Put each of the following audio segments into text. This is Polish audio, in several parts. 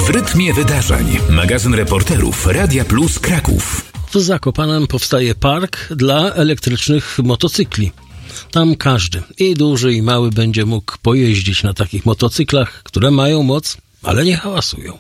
W rytmie wydarzeń. Magazyn reporterów Radia Plus Kraków. W Zakopanem powstaje park dla elektrycznych motocykli. Tam każdy, i duży, i mały, będzie mógł pojeździć na takich motocyklach, które mają moc, ale nie hałasują.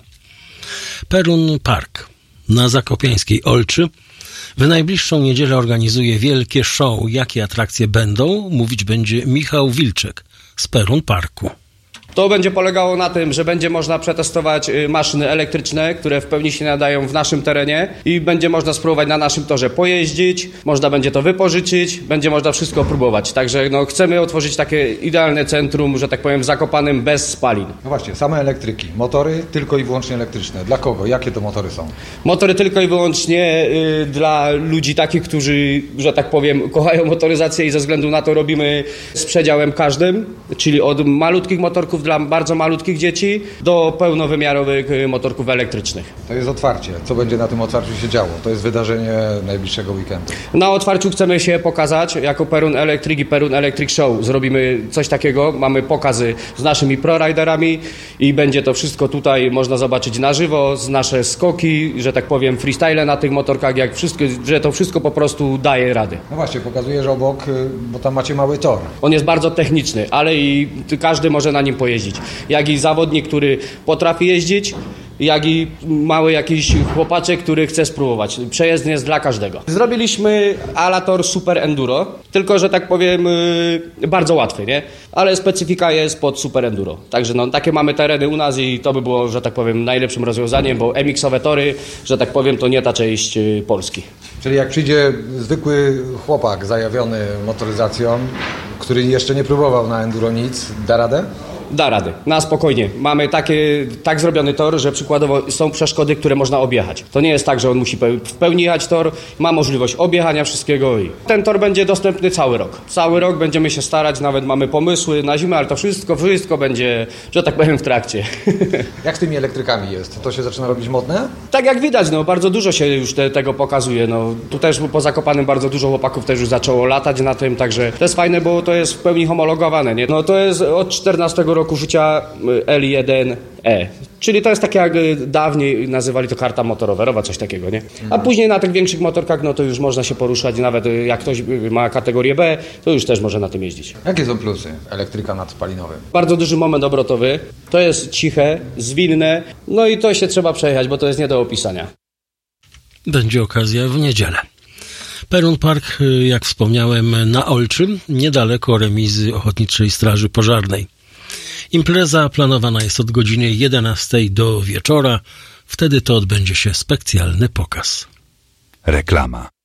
Perun Park na zakopiańskiej Olczy w najbliższą niedzielę organizuje wielkie show. Jakie atrakcje będą, mówić będzie Michał Wilczek z Perun Parku. To będzie polegało na tym, że będzie można przetestować maszyny elektryczne, które w pełni się nadają w naszym terenie i będzie można spróbować na naszym torze pojeździć, można będzie to wypożyczyć, będzie można wszystko próbować. Także chcemy otworzyć takie idealne centrum, że tak powiem, w Zakopanem bez spalin. No właśnie, same elektryki, motory tylko i wyłącznie elektryczne. Dla kogo? Jakie to motory są? Motory tylko i wyłącznie dla ludzi takich, którzy, że tak powiem, kochają motoryzację i ze względu na to robimy z przedziałem każdym, czyli od malutkich motorków dla bardzo malutkich dzieci do pełnowymiarowych motorków elektrycznych. To jest otwarcie. Co będzie na tym otwarciu się działo? To jest wydarzenie najbliższego weekendu. Na otwarciu chcemy się pokazać jako Perun Electric i Perun Electric Show. Zrobimy coś takiego, mamy pokazy z naszymi proriderami i będzie to wszystko tutaj można zobaczyć na żywo, z nasze skoki, że tak powiem freestyle na tych motorkach, jak wszystko, że to wszystko po prostu daje rady. No właśnie, pokazujesz obok, bo tam macie mały tor. On jest bardzo techniczny, ale i każdy może na nim pojeździć. Jak i zawodnik, który potrafi jeździć, jak i mały jakiś chłopaczek, który chce spróbować. Przejezdny jest dla każdego. Zrobiliśmy Alator Super Enduro, tylko że tak powiem bardzo łatwy, nie? Ale specyfika jest pod Super Enduro. Także takie mamy tereny u nas i to by było, że tak powiem, najlepszym rozwiązaniem, bo MX-owe tory, że tak powiem, to nie ta część Polski. Czyli jak przyjdzie zwykły chłopak zajawiony motoryzacją, który jeszcze nie próbował na enduro nic, da radę? Da radę, na spokojnie. Mamy tak zrobiony tor, że przykładowo są przeszkody, które można objechać. To nie jest tak, że on musi w pełni jechać tor, ma możliwość objechania wszystkiego i ten tor będzie dostępny cały rok. Cały rok będziemy się starać, nawet mamy pomysły na zimę, ale to wszystko będzie, że tak powiem, w trakcie. Jak z tymi elektrykami jest? To się zaczyna robić modne? Tak jak widać, bardzo dużo się już tego pokazuje. Tu też po Zakopanem bardzo dużo chłopaków też już zaczęło latać na tym, także to jest fajne, bo to jest w pełni homologowane, nie? To jest od 14 roku życia L1E. Czyli to jest takie jak dawniej nazywali to karta motorowerowa, coś takiego, nie? A później na tych większych motorkach, to już można się poruszać, nawet jak ktoś ma kategorię B, to już też może na tym jeździć. Jakie są plusy elektryka nad spalinowym? Bardzo duży moment obrotowy, to jest ciche, zwinne, i to się trzeba przejechać, bo to jest nie do opisania. Będzie okazja w niedzielę. Perun Park, jak wspomniałem, na Olczy, niedaleko remizy Ochotniczej Straży Pożarnej. Impreza planowana jest od godziny 11 do wieczora. Wtedy to odbędzie się specjalny pokaz. Reklama.